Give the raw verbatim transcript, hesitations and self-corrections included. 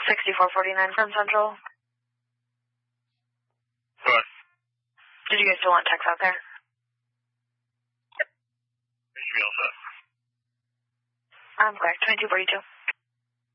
sixty-four forty-nine from Central. What? Did you guys still want techs out there? Yep. It should be all set. I'm correct. twenty-two forty-two.